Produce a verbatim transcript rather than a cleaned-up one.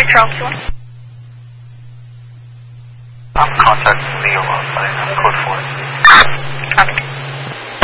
three Charles Q one. I'm contacting Leo on site. I'm code four.